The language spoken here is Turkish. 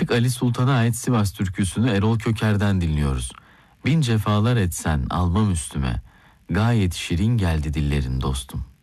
Aşık Ali Sultan'a ait Sivas türküsünü Erol Köker'den dinliyoruz. Bin cefalar etsen almam üstüme, gayet şirin geldi dillerin dostum.